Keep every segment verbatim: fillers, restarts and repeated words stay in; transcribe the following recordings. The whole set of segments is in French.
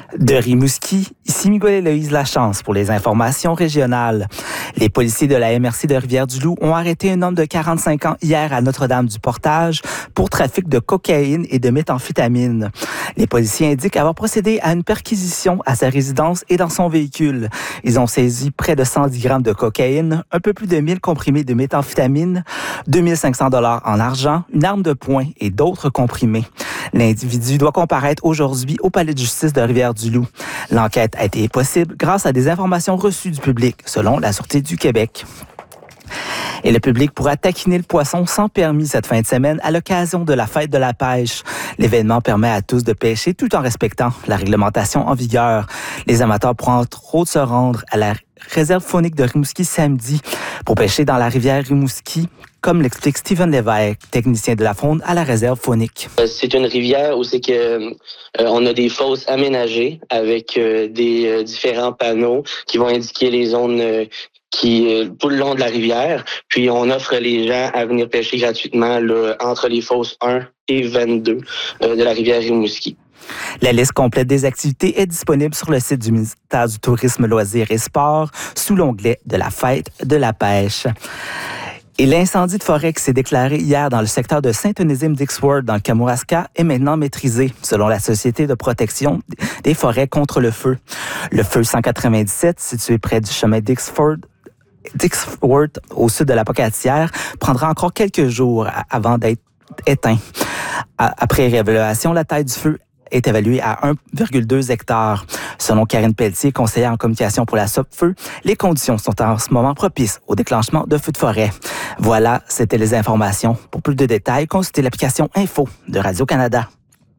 De Rimouski, ici Miguel Héloïse Lachance pour les informations régionales. Les policiers de la M R C de Rivière-du-Loup ont arrêté un homme de quarante-cinq ans hier à Notre-Dame-du-Portage pour trafic de cocaïne et de méthamphétamine. Les policiers indiquent avoir procédé à une perquisition à sa résidence et dans son véhicule. Ils ont saisi près de cent dix grammes de cocaïne, un peu plus de mille comprimés de méthamphétamine, deux mille cinq cents dollars en argent, une arme de poing et d'autres comprimés. L'individu doit comparaître aujourd'hui au palais de justice de Rivière-du-Loup. L'enquête a été possible grâce à des informations reçues du public, selon la Sûreté du Québec. Et le public pourra taquiner le poisson sans permis cette fin de semaine à l'occasion de la fête de la pêche. L'événement permet à tous de pêcher tout en respectant la réglementation en vigueur. Les amateurs pourront entre autres se rendre à la réserve faunique de Rimouski samedi pour pêcher dans la rivière Rimouski, comme l'explique Steven Lévesque, technicien de la faune à la réserve faunique. C'est une rivière où c'est que euh, on a des fosses aménagées avec euh, des euh, différents panneaux qui vont indiquer les zones euh, qui euh, tout le long de la rivière. Puis on offre les gens à venir pêcher gratuitement là, entre les fosses un et vingt-deux euh, de la rivière Rimouski. La liste complète des activités est disponible sur le site du ministère du Tourisme, Loisirs et Sports sous l'onglet de la fête de la pêche. Et l'incendie de forêt qui s'est déclaré hier dans le secteur de Saint-Onésime-Dixward dans le Kamouraska est maintenant maîtrisé, selon la Société de protection des forêts contre le feu. Le feu cent quatre-vingt-dix-sept, situé près du chemin Dixford, Dixford, au sud de la Pocatière, prendra encore quelques jours avant d'être éteint. Après révélation, la taille du feu est évaluée à un virgule deux hectares. Selon Karine Pelletier, conseillère en communication pour la Sopfeu, les conditions sont en ce moment propices au déclenchement de feux de forêt. Voilà, c'était les informations. Pour plus de détails, consultez l'application Info de Radio-Canada.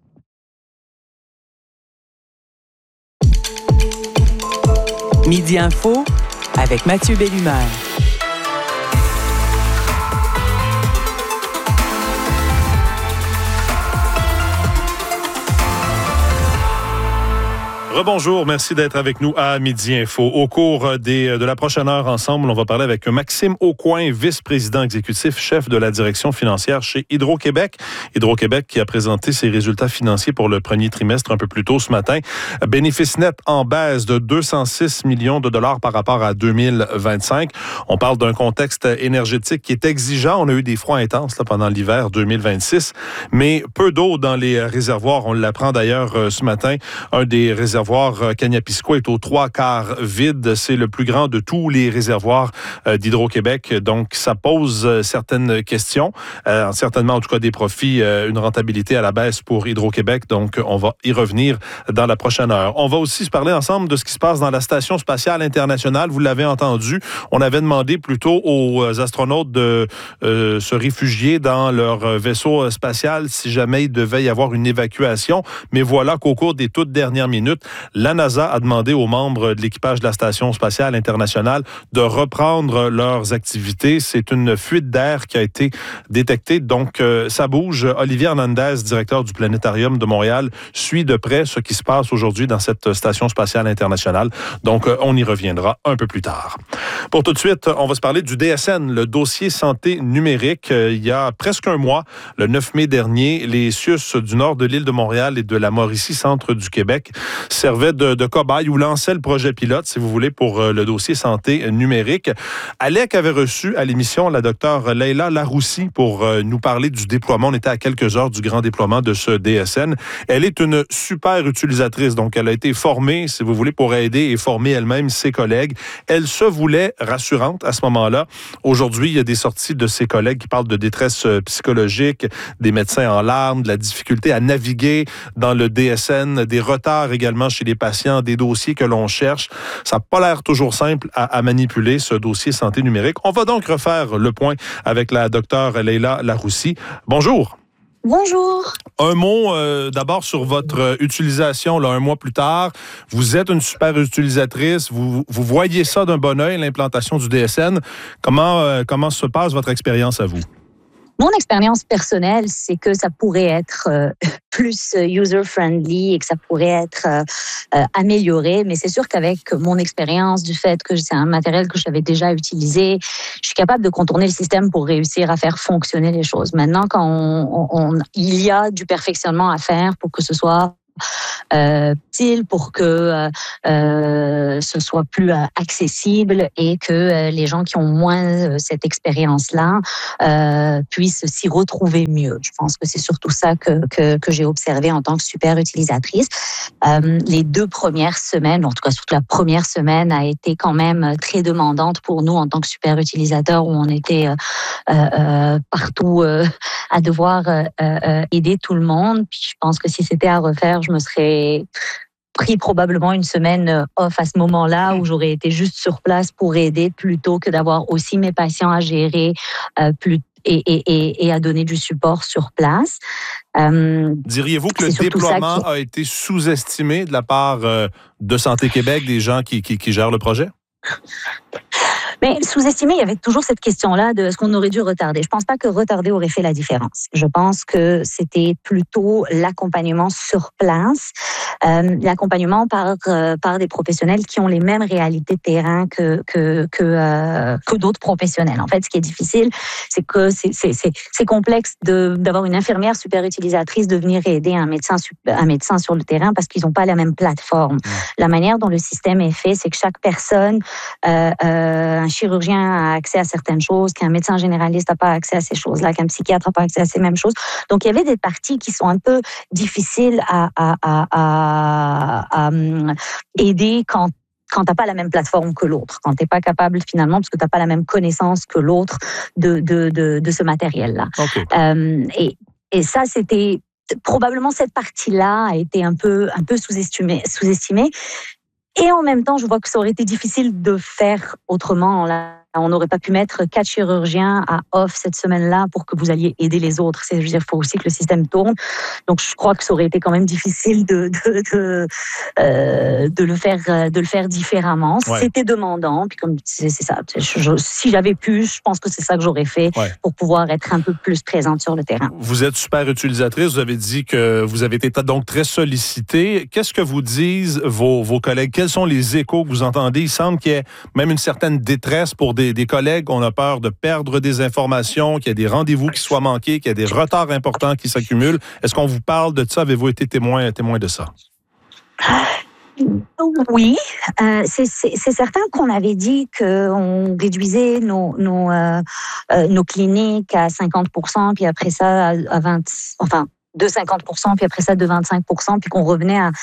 Midi Info avec Mathieu Bellumeur. Rebonjour, merci d'être avec nous à Midi Info. Au cours des, de la prochaine heure ensemble, on va parler avec Maxime Aucoin, vice-président exécutif, chef de la direction financière chez Hydro-Québec. Hydro-Québec qui a présenté ses résultats financiers pour le premier trimestre un peu plus tôt ce matin. Bénéfice net en baisse de deux cent six millions de dollars par rapport à deux mille vingt-cinq. On parle d'un contexte énergétique qui est exigeant. On a eu des froids intenses là, pendant l'hiver deux mille vingt-six, mais peu d'eau dans les réservoirs. On l'apprend d'ailleurs ce matin. Un des réservoirs Kaniapisco est aux trois quarts vide. C'est le plus grand de tous les réservoirs d'Hydro-Québec. Donc, ça pose certaines questions. Euh, certainement, en tout cas, des profits, euh, une rentabilité à la baisse pour Hydro-Québec. Donc, on va y revenir dans la prochaine heure. On va aussi se parler ensemble de ce qui se passe dans la Station spatiale internationale. Vous l'avez entendu, on avait demandé plutôt aux astronautes de euh, se réfugier dans leur vaisseau spatial si jamais il devait y avoir une évacuation. Mais voilà qu'au cours des toutes dernières minutes, la NASA a demandé aux membres de l'équipage de la Station spatiale internationale de reprendre leurs activités. C'est une fuite d'air qui a été détectée. Donc, euh, ça bouge. Olivier Hernandez, directeur du Planétarium de Montréal, suit de près ce qui se passe aujourd'hui dans cette Station spatiale internationale. Donc, euh, on y reviendra un peu plus tard. Pour tout de suite, on va se parler du D S N, le dossier santé numérique. Euh, il y a presque un mois, le neuf mai dernier, les C I U S du nord de l'île de Montréal et de la Mauricie, centre du Québec, servait de, de cobaye ou lançait le projet pilote, si vous voulez, pour euh, le dossier santé numérique. Alec avait reçu à l'émission la docteure Leila Laroussi pour euh, nous parler du déploiement. On était à quelques heures du grand déploiement de ce D S N. Elle est une super utilisatrice, donc elle a été formée, si vous voulez, pour aider et former elle-même ses collègues. Elle se voulait rassurante à ce moment-là. Aujourd'hui, il y a des sorties de ses collègues qui parlent de détresse psychologique, des médecins en larmes, de la difficulté à naviguer dans le D S N, des retards également chez les patients, des dossiers que l'on cherche. Ça n'a pas l'air toujours simple à, à manipuler, ce dossier santé numérique. On va donc refaire le point avec la docteure Leila Laroussi. Bonjour. Bonjour. Un mot euh, d'abord sur votre euh, utilisation, là, un mois plus tard. Vous êtes une super utilisatrice. Vous, vous voyez ça d'un bon œil, l'implantation du D S N. Comment, euh, comment se passe votre expérience à vous? Mon expérience personnelle, c'est que ça pourrait être euh, plus user-friendly et que ça pourrait être euh, euh, amélioré. Mais c'est sûr qu'avec mon expérience du fait que c'est un matériel que j'avais déjà utilisé, je suis capable de contourner le système pour réussir à faire fonctionner les choses. Maintenant, quand on, on, on, il y a du perfectionnement à faire pour que ce soit euh, utile, pour que euh, euh, ce soit plus euh, accessible et que euh, les gens qui ont moins euh, cette expérience-là euh, puissent s'y retrouver mieux. Je pense que c'est surtout ça que, que, que j'ai observé en tant que super utilisatrice. Euh, les deux premières semaines, en tout cas surtout la première semaine, a été quand même très demandante pour nous en tant que super utilisateurs, où on était euh, euh, partout euh, à devoir euh, euh, aider tout le monde. Puis je pense que si c'était à refaire, je me serais pris probablement une semaine off à ce moment-là, où j'aurais été juste sur place pour aider, plutôt que d'avoir aussi mes patients à gérer euh, plus, et, et, et, et à donner du support sur place. Euh, Diriez-vous que le déploiement qui... a été sous-estimé de la part euh, de Santé Québec, des gens qui, qui, qui gèrent le projet? Mais sous-estimé, il y avait toujours cette question-là de est-ce qu'on aurait dû retarder. Je pense pas que retarder aurait fait la différence. Je pense que c'était plutôt l'accompagnement sur place, euh, l'accompagnement par euh, par des professionnels qui ont les mêmes réalités de terrain que que que, euh, que d'autres professionnels. En fait, ce qui est difficile, c'est que c'est c'est c'est, c'est complexe de d'avoir une infirmière super utilisatrice de venir aider un médecin un médecin sur le terrain, parce qu'ils n'ont pas la même plateforme. La manière dont le système est fait, c'est que chaque personne euh, euh, un chirurgien a accès à certaines choses, qu'un médecin généraliste n'a pas accès à ces choses-là, qu'un psychiatre n'a pas accès à ces mêmes choses. Donc, il y avait des parties qui sont un peu difficiles à, à, à, à, à aider quand quand tu n'as pas la même plateforme que l'autre, quand tu n'es pas capable finalement, parce que tu n'as pas la même connaissance que l'autre de, de, de, de ce matériel-là. Okay. Euh, et, et ça, c'était... Probablement, cette partie-là a été un peu, un peu sous-estimée, sous-estimée. Et en même temps, je vois que ça aurait été difficile de faire autrement. Là, on n'aurait pas pu mettre quatre chirurgiens à off cette semaine-là pour que vous alliez aider les autres. C'est, je veux dire, il faut aussi que le système tourne. Donc, je crois que ça aurait été quand même difficile de de de, euh, de le faire de le faire différemment. Ouais. C'était demandant. Puis comme c'est, c'est ça. Je, je, si j'avais pu, je pense que c'est ça que j'aurais fait ouais. pour pouvoir être un peu plus présente sur le terrain. Vous êtes super utilisatrice. Vous avez dit que vous avez été donc très sollicitée. Qu'est-ce que vous disent vos vos collègues? Quels sont les échos que vous entendez? Il semble qu'il y ait même une certaine détresse pour des, des collègues. On a peur de perdre des informations, qu'il y a des rendez-vous qui soient manqués, qu'il y a des retards importants qui s'accumulent. Est-ce qu'on vous parle de ça? Avez-vous été témoin, témoin de ça? Oui, euh, c'est, c'est, c'est certain qu'on avait dit qu'on réduisait nos, nos, euh, euh, nos cliniques à cinquante pour cent, puis après ça à vingt pour cent, enfin, de cinquante pour cent, puis après ça de vingt-cinq pour cent, puis qu'on revenait à,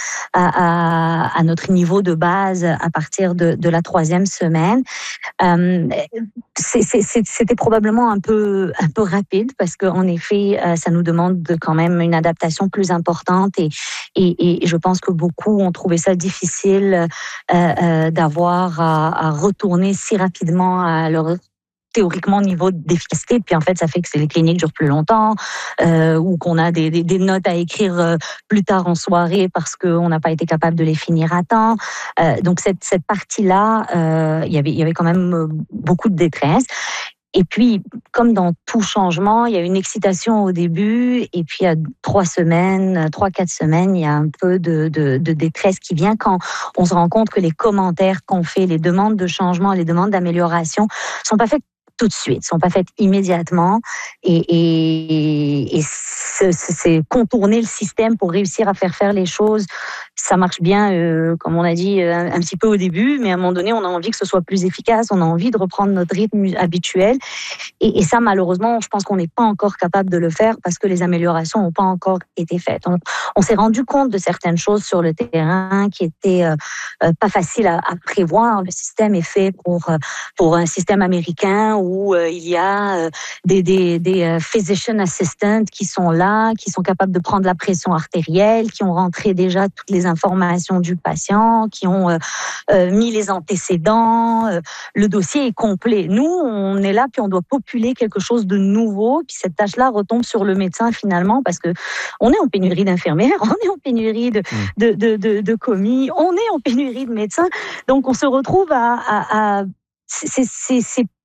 à, à notre niveau de base à partir de, de la troisième semaine. Euh, c'est, c'est, c'était probablement un peu, un peu rapide, parce qu'en effet, ça nous demande de, quand même une adaptation plus importante, et, et, et je pense que beaucoup ont trouvé ça difficile euh, euh, d'avoir à, à retourner si rapidement à leur théoriquement niveau d'efficacité, puis en fait ça fait que les cliniques durent plus longtemps, euh, ou qu'on a des, des, des notes à écrire euh, plus tard en soirée parce qu'on n'a pas été capable de les finir à temps. Euh, donc cette, cette partie-là, euh, y avait, il y avait quand même beaucoup de détresse. Et puis, comme dans tout changement, il y a une excitation au début, et puis à trois semaines, trois, quatre semaines, il y a un peu de, de, de détresse qui vient quand on se rend compte que les commentaires qu'on fait, les demandes de changement, les demandes d'amélioration sont pas faites tout de suite, sont pas faites immédiatement, et, et, et c'est, c'est contourner le système pour réussir à faire faire les choses. Ça marche bien, euh, comme on a dit un, un petit peu au début, mais à un moment donné, on a envie que ce soit plus efficace, on a envie de reprendre notre rythme habituel, et, et ça, malheureusement, je pense qu'on n'est pas encore capable de le faire parce que les améliorations n'ont pas encore été faites. On, on s'est rendu compte de certaines choses sur le terrain qui étaient euh, euh, pas faciles à, à prévoir. Le système est fait pour pour un système américain où euh, il y a euh, des, des, des euh, physician assistants qui sont là, qui sont capables de prendre la pression artérielle, qui ont rentré déjà toutes les informations du patient, qui ont euh, euh, mis les antécédents. Euh, le dossier est complet. Nous, on est là, puis on doit populer quelque chose de nouveau, puis cette tâche-là retombe sur le médecin finalement, parce que on est en pénurie d'infirmières, on est en pénurie de, de, de, de, de commis, on est en pénurie de médecins. Donc, on se retrouve à... à, à c'est, c'est, c'est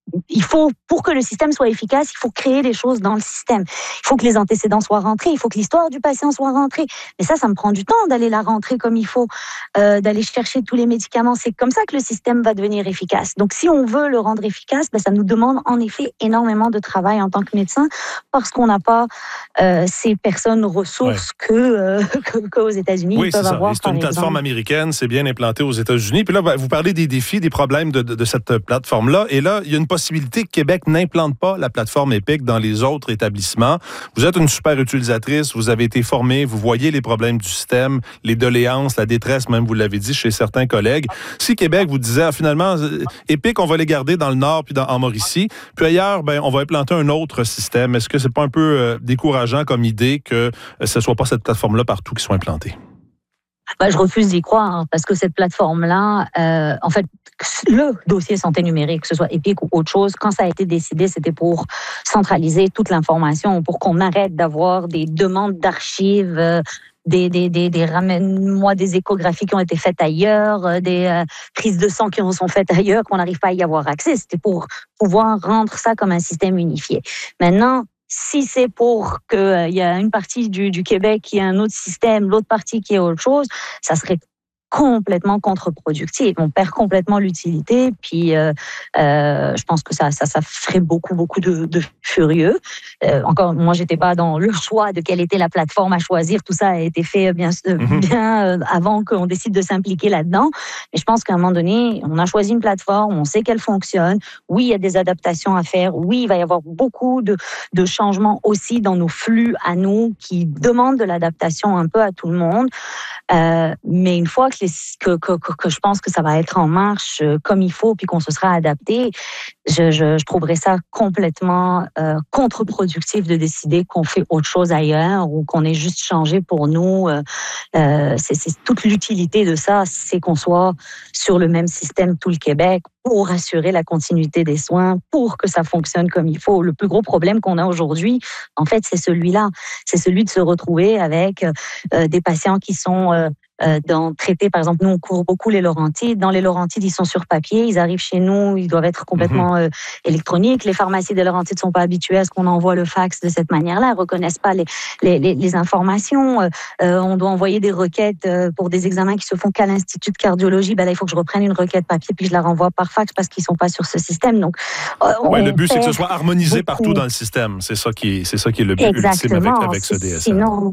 il faut, pour que le système soit efficace, il faut créer des choses dans le système. Il faut que les antécédents soient rentrés, il faut que l'histoire du patient soit rentrée. Mais ça, ça me prend du temps d'aller la rentrer comme il faut, euh, d'aller chercher tous les médicaments. C'est comme ça que le système va devenir efficace. Donc, si on veut le rendre efficace, ben, ça nous demande en effet énormément de travail en tant que médecin parce qu'on n'a pas euh, ces personnes ressources ouais. que, euh, que, qu'aux États-Unis oui, ils peuvent c'est avoir. C'est une exemple. plateforme américaine, c'est bien implanté aux États-Unis. Puis là, vous parlez des défis, des problèmes de, de, de cette plateforme-là. Et là, il y a une possibilité que Québec n'implante pas la plateforme Epic dans les autres établissements. Vous êtes une super utilisatrice, vous avez été formée, vous voyez les problèmes du système, les doléances, la détresse, même vous l'avez dit, chez certains collègues. Si Québec vous disait, ah, finalement, Epic, on va les garder dans le Nord puis dans, en Mauricie, puis ailleurs, ben, on va implanter un autre système. Est-ce que c'est pas un peu euh, décourageant comme idée que euh, ce ne soit pas cette plateforme-là partout qui soit implantée? Ben, je refuse d'y croire hein, parce que cette plateforme-là, euh, en fait, le dossier santé numérique, que ce soit Epic ou autre chose, quand ça a été décidé, c'était pour centraliser toute l'information, pour qu'on arrête d'avoir des demandes d'archives, euh, des, des, des, des ramène-moi des échographies qui ont été faites ailleurs, euh, des euh, prises de sang qui sont faites ailleurs, qu'on n'arrive pas à y avoir accès. C'était pour pouvoir rendre ça comme un système unifié. Maintenant, si c'est pour qu'il euh, y a une partie du, du Québec qui a un autre système, l'autre partie qui a autre chose, ça serait complètement contre-productif. On perd complètement l'utilité. Puis, euh, euh, je pense que ça, ça, ça ferait beaucoup, beaucoup de, de furieux. Euh, encore, moi, j'étais pas dans le choix de quelle était la plateforme à choisir. Tout ça a été fait bien, mm-hmm. bien euh, avant qu'on décide de s'impliquer là-dedans. Mais je pense qu'à un moment donné, on a choisi une plateforme, on sait qu'elle fonctionne. Oui, il y a des adaptations à faire. Oui, il va y avoir beaucoup de, de changements aussi dans nos flux à nous qui demandent de l'adaptation un peu à tout le monde. Euh, mais une fois que, les, que, que, que je pense que ça va être en marche euh, comme il faut, puis qu'on se sera adapté, je, je, je trouverais ça complètement euh, contre-productif de décider qu'on fait autre chose ailleurs ou qu'on ait juste changé pour nous. Euh, euh, c'est, c'est toute l'utilité de ça, c'est qu'on soit sur le même système tout le Québec pour assurer la continuité des soins, pour que ça fonctionne comme il faut. Le plus gros problème qu'on a aujourd'hui, en fait, c'est celui-là. C'est celui de se retrouver avec euh, des patients qui sont euh, euh, dans, traités, par exemple, nous, on couvre beaucoup les Laurentides. Dans les Laurentides, ils sont sur papier, ils arrivent chez nous, ils doivent être complètement euh, électroniques. Les pharmacies des Laurentides ne sont pas habituées à ce qu'on envoie le fax de cette manière-là, elles ne reconnaissent pas les, les, les, les informations. Euh, on doit envoyer des requêtes euh, pour des examens qui se font qu'à l'Institut de cardiologie. Ben là, il faut que je reprenne une requête papier puis je la renvoie par fax parce qu'ils ne sont pas sur ce système. Donc, euh, ouais, le but, c'est que ce soit harmonisé beaucoup. Partout dans le système. C'est ça qui est, c'est ça qui est le but ultime avec, avec ce D S M. Sinon,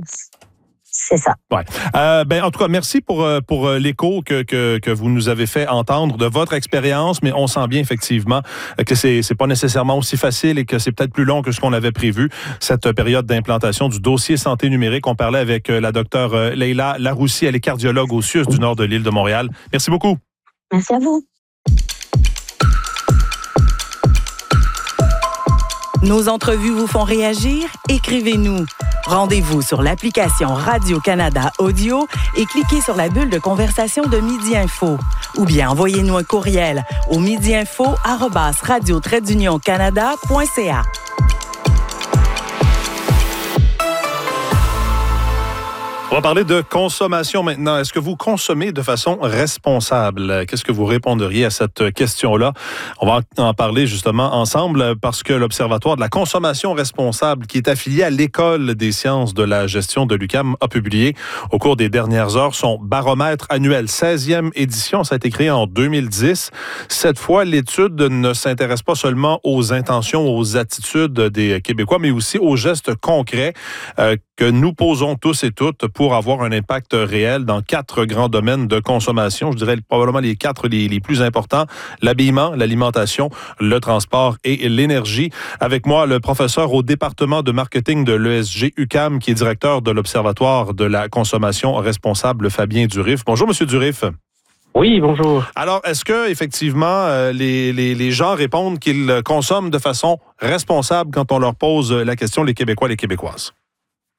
c'est ça. Ouais. Euh, ben, en tout cas, merci pour, pour l'écho que, que, que vous nous avez fait entendre de votre expérience, mais on sent bien effectivement que c'est, c'est pas nécessairement aussi facile et que c'est peut-être plus long que ce qu'on avait prévu, cette période d'implantation du dossier santé numérique. On parlait avec la docteure Leila Laroussi, elle est cardiologue au C I U S du nord de l'île de Montréal. Merci beaucoup. Merci à vous. Nos entrevues vous font réagir? Écrivez-nous. Rendez-vous sur l'application Radio-Canada Audio et cliquez sur la bulle de conversation de Midi Info. Ou bien envoyez-nous un courriel au midiinfo arobase radio trait d'union canada point c a. On va parler de consommation maintenant. Est-ce que vous consommez de façon responsable? Qu'est-ce que vous répondriez à cette question-là? On va en parler justement ensemble parce que l'Observatoire de la consommation responsable, qui est affilié à l'École des sciences de la gestion de l'U Q A M, a publié au cours des dernières heures son baromètre annuel, seizième édition. Ça a été créé en deux mille dix. Cette fois, l'étude ne s'intéresse pas seulement aux intentions, aux attitudes des Québécois, mais aussi aux gestes concrets euh, que nous posons tous et toutes pour avoir un impact réel dans quatre grands domaines de consommation. Je dirais probablement les quatre les, les plus importants: l'habillement, l'alimentation, le transport et l'énergie. Avec moi, le professeur au département de marketing de l'E S G U Q A M, qui est directeur de l'Observatoire de la consommation responsable, Fabien Durif. Bonjour, Monsieur Durif. Oui, bonjour. Alors, est-ce que effectivement euh, les, les, les gens répondent qu'ils consomment de façon responsable quand on leur pose la question, les Québécois, les Québécoises?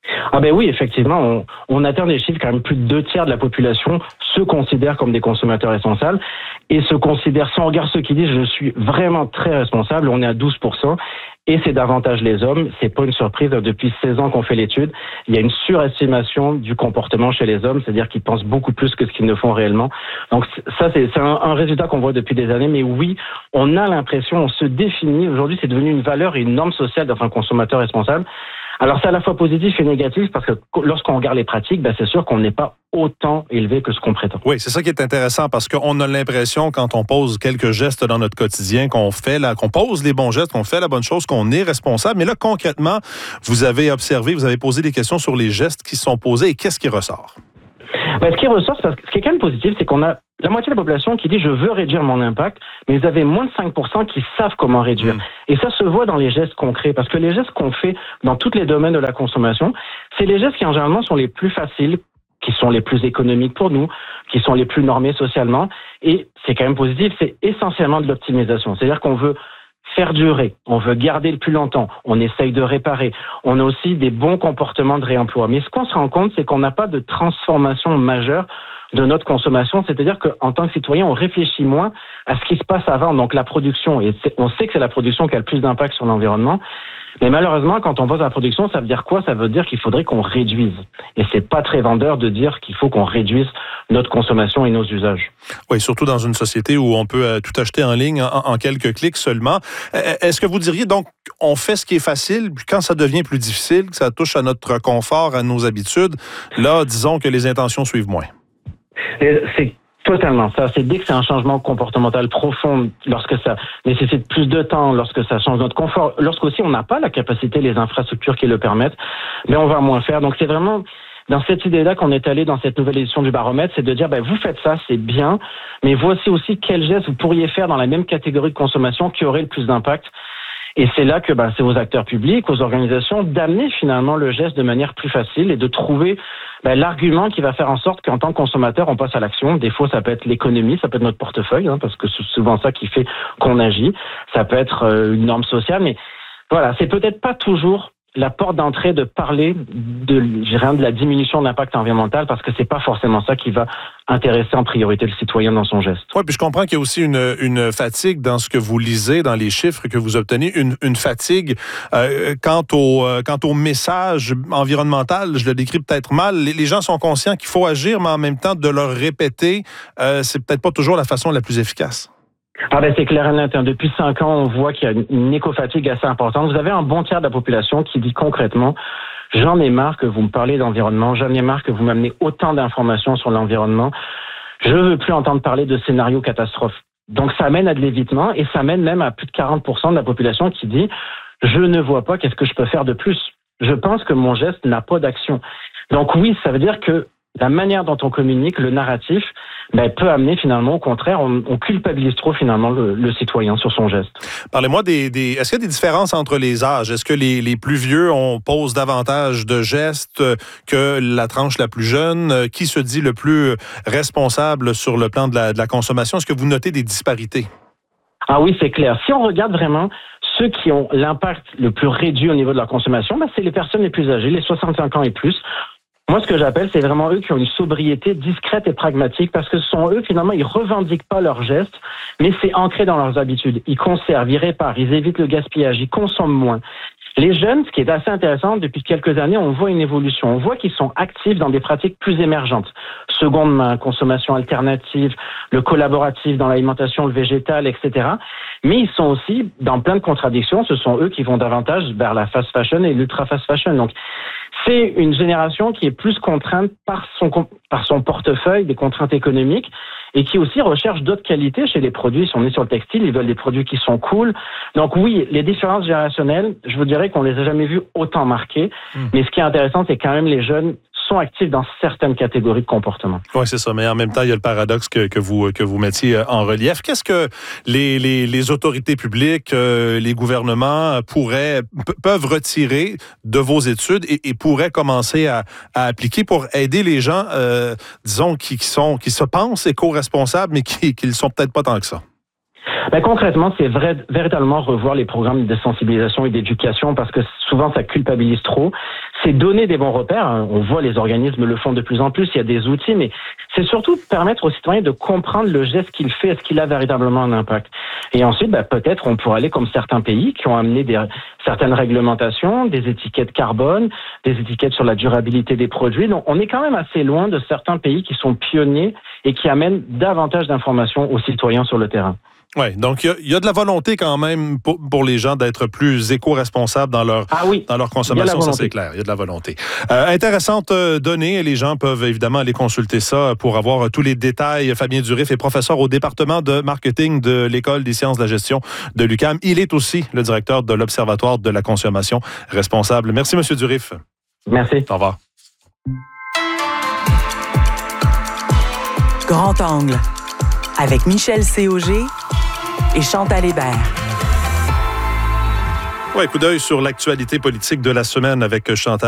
Ah ben oui, effectivement, on, on atteint des chiffres quand même plus de deux tiers de la population se considèrent comme des consommateurs responsables et se considèrent, si on regarde ceux qui disent je suis vraiment très responsable, on est à douze pour cent et c'est davantage les hommes. C'est pas une surprise, depuis seize ans qu'on fait l'étude, il y a une surestimation du comportement chez les hommes, c'est-à-dire qu'ils pensent beaucoup plus que ce qu'ils ne font réellement. Donc ça, c'est, c'est un, un résultat qu'on voit depuis des années, mais oui, on a l'impression, on se définit, aujourd'hui c'est devenu une valeur et une norme sociale d'être un consommateur responsable. Alors c'est à la fois positif et négatif parce que lorsqu'on regarde les pratiques, ben c'est sûr qu'on n'est pas autant élevé que ce qu'on prétend. Oui, c'est ça qui est intéressant parce qu'on a l'impression quand on pose quelques gestes dans notre quotidien qu'on fait la, qu'on pose les bons gestes, qu'on fait la bonne chose, qu'on est responsable. Mais là concrètement, vous avez observé, vous avez posé des questions sur les gestes qui sont posés et qu'est-ce qui ressort? Ben, ce qui ressort, c'est parce que ce qui est quand même positif, c'est qu'on a la moitié de la population qui dit « je veux réduire mon impact », mais vous avez moins de cinq pour cent qui savent comment réduire. Mmh. Et ça se voit dans les gestes concrets, parce que les gestes qu'on fait dans tous les domaines de la consommation, c'est les gestes qui en général sont les plus faciles, qui sont les plus économiques pour nous, qui sont les plus normés socialement, et c'est quand même positif, c'est essentiellement de l'optimisation. C'est-à-dire qu'on veut faire durer, on veut garder le plus longtemps, on essaye de réparer, on a aussi des bons comportements de réemploi. Mais ce qu'on se rend compte, c'est qu'on n'a pas de transformation majeure de notre consommation, c'est-à-dire qu'en tant que citoyen, on réfléchit moins à ce qui se passe avant, donc la production, et on sait que c'est la production qui a le plus d'impact sur l'environnement, mais malheureusement, quand on pense à la production, ça veut dire quoi? Ça veut dire qu'il faudrait qu'on réduise. Et c'est pas très vendeur de dire qu'il faut qu'on réduise notre consommation et nos usages. Oui, surtout dans une société où on peut tout acheter en ligne en, en quelques clics seulement. Est-ce que vous diriez donc, on fait ce qui est facile, puis quand ça devient plus difficile, que ça touche à notre confort, à nos habitudes, là, disons que les intentions suivent moins? C'est totalement ça. C'est dès que c'est un changement comportemental profond, lorsque ça nécessite plus de temps, lorsque ça change notre confort, lorsqu'aussi on n'a pas la capacité, les infrastructures qui le permettent, mais on va moins faire. Donc c'est vraiment dans cette idée-là qu'on est allé dans cette nouvelle édition du baromètre, c'est de dire, ben, vous faites ça, c'est bien, mais voici aussi quels gestes vous pourriez faire dans la même catégorie de consommation qui aurait le plus d'impact. Et c'est là que ben, c'est aux acteurs publics, aux organisations, d'amener finalement le geste de manière plus facile et de trouver ben, l'argument qui va faire en sorte qu'en tant que consommateur, on passe à l'action. Des fois, ça peut être l'économie, ça peut être notre portefeuille, hein, parce que c'est souvent ça qui fait qu'on agit. Ça peut être euh, une norme sociale, mais voilà, c'est peut-être pas toujours la porte d'entrée de parler de, je dirais, de la diminution de l'impact environnemental, parce que c'est pas forcément ça qui va intéresser en priorité le citoyen dans son geste. Oui, puis je comprends qu'il y a aussi une, une fatigue dans ce que vous lisez, dans les chiffres que vous obtenez, une, une fatigue euh, quant au euh, quant au message environnemental. Je le décris peut-être mal. Les, les gens sont conscients qu'il faut agir, mais en même temps, de leur répéter, euh, c'est peut-être pas toujours la façon la plus efficace. Ah ben c'est clair et net. Depuis cinq ans, on voit qu'il y a une éco-fatigue assez importante. Vous avez un bon tiers de la population qui dit concrètement « J'en ai marre que vous me parlez d'environnement, j'en ai marre que vous m'amenez autant d'informations sur l'environnement. Je veux plus entendre parler de scénarios catastrophes. » Donc ça mène à de l'évitement et ça mène même à plus de quarante pour cent de la population qui dit « Je ne vois pas qu'est-ce que je peux faire de plus. Je pense que mon geste n'a pas d'action. » Donc oui, ça veut dire que la manière dont on communique, le narratif, ben, peut amener finalement, au contraire, on, on culpabilise trop finalement le, le citoyen sur son geste. Parlez-moi des, des... Est-ce qu'il y a des différences entre les âges? Est-ce que les, les plus vieux, on pose davantage de gestes que la tranche la plus jeune? Qui se dit le plus responsable sur le plan de la, de la consommation? Est-ce que vous notez des disparités? Ah oui, c'est clair. Si on regarde vraiment ceux qui ont l'impact le plus réduit au niveau de leur consommation, ben, c'est les personnes les plus âgées, les soixante-cinq ans et plus. Moi, ce que j'appelle, c'est vraiment eux qui ont une sobriété discrète et pragmatique, parce que ce sont eux, finalement, ils revendiquent pas leurs gestes, mais c'est ancré dans leurs habitudes. Ils conservent, ils réparent, ils évitent le gaspillage, ils consomment moins. Les jeunes, ce qui est assez intéressant, depuis quelques années, on voit une évolution. On voit qu'ils sont actifs dans des pratiques plus émergentes. Seconde main, consommation alternative, le collaboratif dans l'alimentation, le végétal, et cetera. Mais ils sont aussi dans plein de contradictions. Ce sont eux qui vont davantage vers la fast fashion et l'ultra fast fashion. Donc, c'est une génération qui est plus contrainte par son, par son portefeuille, des contraintes économiques, et qui aussi recherche d'autres qualités chez les produits. Ils sont nés sur le textile, ils veulent des produits qui sont cool. Donc oui, les différences générationnelles, je vous dirais qu'on les a jamais vues autant marquées. Mmh. Mais ce qui est intéressant, c'est quand même les jeunes sont actifs dans certaines catégories de comportement. Oui, c'est ça. Mais en même temps, il y a le paradoxe que, que, vous, que vous mettiez en relief. Qu'est-ce que les, les, les autorités publiques, euh, les gouvernements pourraient, p- peuvent retirer de vos études et, et pourraient commencer à, à appliquer pour aider les gens, euh, disons, qui, qui, sont, qui se pensent éco-responsables, mais qui ne le sont peut-être pas tant que ça? Ben, concrètement, c'est vrai, véritablement revoir les programmes de sensibilisation et d'éducation parce que souvent ça culpabilise trop. C'est donner des bons repères. On voit les organismes le font de plus en plus. Il y a des outils, mais c'est surtout permettre aux citoyens de comprendre le geste qu'il fait, est-ce qu'il a véritablement un impact. Et ensuite, ben, peut-être on pourrait aller comme certains pays qui ont amené des, certaines réglementations, des étiquettes carbone, des étiquettes sur la durabilité des produits. Donc, on est quand même assez loin de certains pays qui sont pionniers et qui amènent davantage d'informations aux citoyens sur le terrain. Oui, donc il y, y a de la volonté quand même pour, pour les gens d'être plus éco-responsables dans leur, ah oui, dans leur consommation, ça c'est clair, il y a de la volonté. Euh, intéressante euh, donnée, les gens peuvent évidemment aller consulter ça pour avoir euh, tous les détails. Fabien Durif est professeur au département de marketing de l'École des sciences de la gestion de l'U Q A M. Il est aussi le directeur de l'Observatoire de la consommation responsable. Merci, M. Durif. Merci. Au revoir. Grand Angle, avec Michel Cauger et Chantal Hébert. Ouais, coup d'œil sur l'actualité politique de la semaine avec Chantal.